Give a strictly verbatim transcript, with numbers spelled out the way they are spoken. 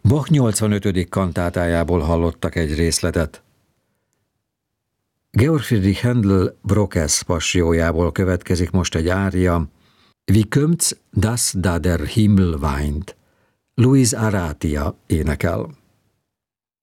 Bach nyolcvanötödik kantátájából hallottak egy részletet. Georg Friedrich Händel Brockes passiójából következik most egy ária, Wie kommt's, dass da der Himmel weint? Louise Aratia énekel.